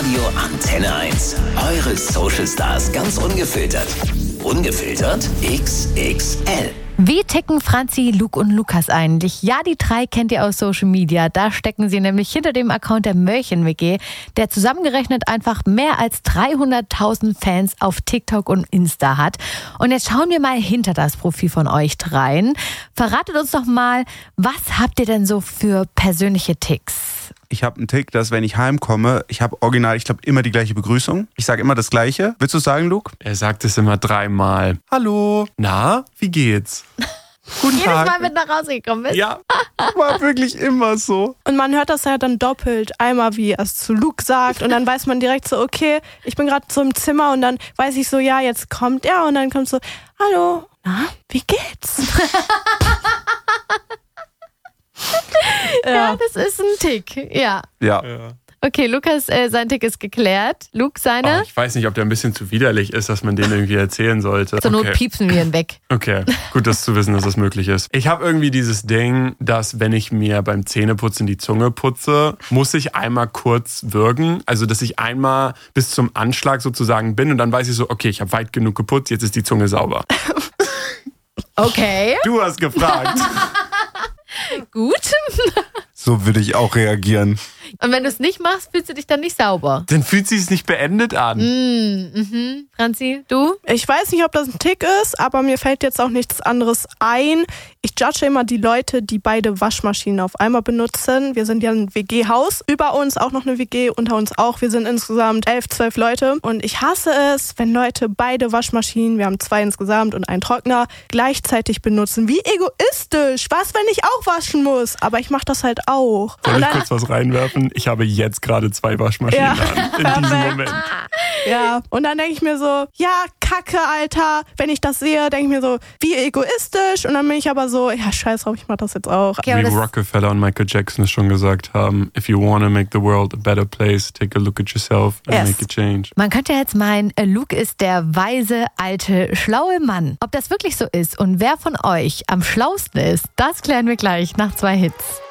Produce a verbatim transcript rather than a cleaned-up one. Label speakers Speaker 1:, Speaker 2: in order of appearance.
Speaker 1: Radio Antenne eins. Eure Social Stars ganz ungefiltert. Ungefiltert X X L.
Speaker 2: Wie ticken Franzi, Luke und Lukas eigentlich? Ja, die drei kennt ihr aus Social Media. Da stecken sie nämlich hinter dem Account der Mörchen-W G, der zusammengerechnet einfach mehr als dreihunderttausend Fans auf TikTok und Insta hat. Und jetzt schauen wir mal hinter das Profil von euch dreien. Verratet uns doch mal, was habt ihr denn so für persönliche Ticks?
Speaker 3: Ich habe einen Tick, dass wenn ich heimkomme, ich habe original, ich glaube, immer die gleiche Begrüßung. Ich sage immer das Gleiche. Willst du es sagen, Luke?
Speaker 4: Er sagt es immer dreimal.
Speaker 3: Hallo.
Speaker 4: Na, wie geht's?
Speaker 3: Guten
Speaker 2: Jedes
Speaker 3: Tag.
Speaker 2: Mal, wenn du nach Hause gekommen bist?
Speaker 4: Ja.
Speaker 3: War wirklich immer so.
Speaker 5: Und man hört das ja dann doppelt. Einmal, wie er es zu Luke sagt und dann weiß man direkt so, okay, ich bin gerade so im Zimmer und dann weiß ich so, ja, jetzt kommt er und dann kommt so, hallo, na, wie geht's?
Speaker 2: Ja, das ist ein Tick. Ja.
Speaker 3: Ja.
Speaker 4: ja.
Speaker 2: Okay, Lukas, äh, sein Tick ist geklärt. Luke, seine?
Speaker 4: Oh, ich weiß nicht, ob der ein bisschen zu widerlich ist, dass man den irgendwie erzählen sollte.
Speaker 2: Zur Not
Speaker 4: Okay.
Speaker 2: piepsen wir ihn weg.
Speaker 4: Okay, gut, das zu wissen, dass das möglich ist. Ich habe irgendwie dieses Ding, dass wenn ich mir beim Zähneputzen die Zunge putze, muss ich einmal kurz würgen. Also, dass ich einmal bis zum Anschlag sozusagen bin und dann weiß ich so, okay, ich habe weit genug geputzt, jetzt ist die Zunge sauber.
Speaker 2: Okay,
Speaker 4: Du hast gefragt.
Speaker 2: gut.
Speaker 3: So würde ich auch reagieren.
Speaker 2: Und wenn du es nicht machst, fühlst du dich dann nicht sauber.
Speaker 4: Dann fühlt sich es nicht beendet an.
Speaker 2: Mhm. Franzi, du?
Speaker 5: Ich weiß nicht, ob das ein Tick ist, aber mir fällt jetzt auch nichts anderes ein. Ich judge immer die Leute, die beide Waschmaschinen auf einmal benutzen. Wir sind ja ein W G-Haus. Über uns auch noch eine W G, unter uns auch. Wir sind insgesamt elf, zwölf Leute. Und ich hasse es, wenn Leute beide Waschmaschinen, wir haben zwei insgesamt und einen Trockner, gleichzeitig benutzen. Wie egoistisch. Was, wenn ich auch waschen muss? Aber ich mache das halt auch.
Speaker 4: Soll
Speaker 5: Und
Speaker 4: ich
Speaker 5: dann-
Speaker 4: kurz was reinwerfen? Ich habe jetzt gerade zwei Waschmaschinen
Speaker 5: Ja.
Speaker 4: an. In diesem Moment.
Speaker 5: Ja, und dann denke ich mir so, ja, Kacke, Alter. Wenn ich das sehe, denke ich mir so, wie egoistisch. Und dann bin ich aber so, ja, scheiß drauf, ich mach das jetzt auch.
Speaker 2: Okay, aber
Speaker 4: Wie
Speaker 2: das,
Speaker 4: Rockefeller und Michael Jackson es schon gesagt haben, if you want to make the world a better place, take a look at yourself and
Speaker 5: Yes.
Speaker 4: make a change.
Speaker 2: man könnte jetzt meinen, äh, Luke ist der weise, alte, schlaue Mann. Ob das wirklich so ist und wer von euch am schlausten ist, das klären wir gleich nach zwei Hits.